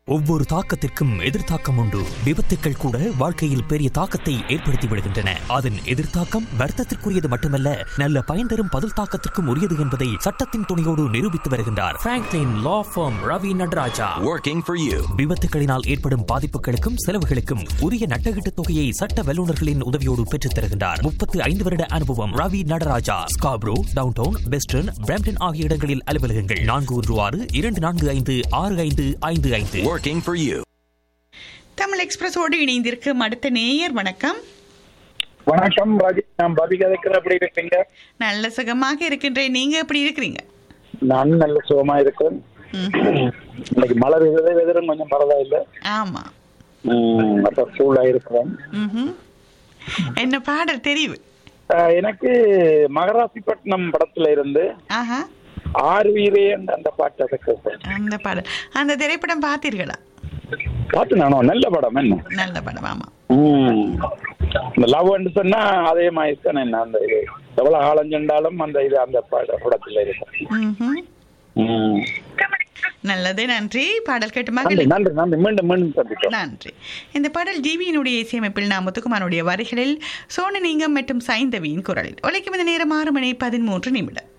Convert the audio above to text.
ஒவ்வொரு தாக்கத்திற்கும் எதிர்த்தாக்கம் உண்டு. விபத்துக்கள் கூட வாழ்க்கையில் பெரிய தாக்கத்தை ஏற்படுத்தி விடுகின்றன. அதன் எதிர்த்தாக்கம் வர்த்தத்திற்குரியது மட்டுமல்ல, நல்ல பயன் தரும் பதில் தாக்கத்திற்கும் உரியது என்பதை சட்டத்தின் துணையோடு நிரூபித்து வருகின்றார் Franklin law form Ravi Nataraja. Working for you. விபத்துகளினால் ஏற்படும் பாதிப்புகளுக்கும் செலவுகளுக்கும் உரிய நட்டகீட்டு தொகையை சட்ட வல்லுநர்களின் உதவியோடு பெற்றுத் தருகின்றார். 35 வருட அனுபவம். Ravi Nataraja. Scarborough, downtown, western, Brampton ஆகிய இடங்களில் அலுவலகங்கள். 416-245-6555. Working for you. தமிழ் எக்ஸ்பிரஸோடு இணைந்திருக்கும் அடுத்த நேயர். வணக்கம். வணக்கம் ராஜி, நான் பாபி கதைக்கிறேன். எப்படி இருக்கீங்க? நல்ல சுகமாக இருக்கின்றேன். நீங்க எப்படி இருக்கிறீங்க? நான் நல்ல சுகமா இருக்கேன். இன்னைக்கு மழை வெதரும் கொஞ்சம் பரவாயில்லை. ஆமா, அப்ப சூழலா இருக்கிறேன். என்ன பாடல் தெரிவு? எனக்கு மகராசிப்பட்டினம் படத்துல இருந்து ஆறு வீரே அந்த பாட்டு அந்த பாடல். அந்த திரைப்படம் பார்த்தீர்களா? பாத்து நானோ நல்ல படம். என்ன நல்ல படம். ஆமா, இந்த லவ் சொன்னா அதே மாதிரி தானே. என்ன அந்த இது எவ்வளவு ஆழஞ்சென்றாலும் அந்த இது அந்த படத்துல இருக்கு. நல்லது, நன்றி. பாடல் கேட்டு நன்றி நன்றி மீண்டும் மீண்டும் சந்திப்போம். நன்றி. இந்த பாடல் ஜிவியினுடைய இசையமைப்பில் முத்துக்குமாரனுடைய வரிகளில் சோனலிங்கம் மற்றும் சைந்தவியின் குரலில் ஒலிக்கும். இந்த நேரம் 6:13